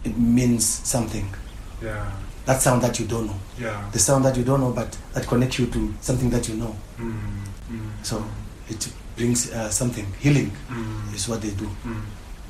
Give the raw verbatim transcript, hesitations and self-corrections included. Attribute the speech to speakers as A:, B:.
A: it means something.
B: Yeah.
A: That sound that you don't know.
B: Yeah.
A: The sound that you don't know, but that connects you to something that you know.
B: Mm. Mm.
A: So it brings uh, something. Healing
B: Mm.
A: is what they do.
B: Mm.